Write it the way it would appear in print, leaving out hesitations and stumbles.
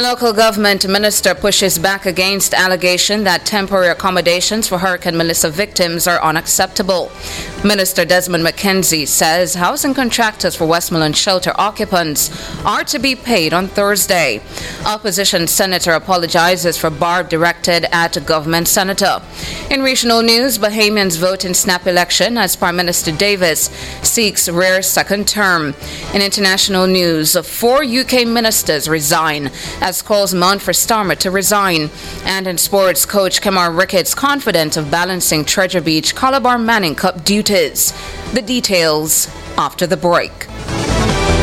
Local government minister pushes back against allegation that temporary accommodations for Hurricane Melissa victims are unacceptable. Minister Desmond McKenzie says housing contractors for Westmoreland shelter occupants are to be paid on Thursday. Opposition senator apologizes for barb directed at a government senator. In regional news, Bahamians vote in snap election as Prime Minister Davis seeks rare second term. In international news, 4 UK ministers resign as calls mount for Starmer to resign. And in sports, coach Kemar Ricketts confident of balancing Treasure Beach Calabar Manning Cup duties. The details after the break.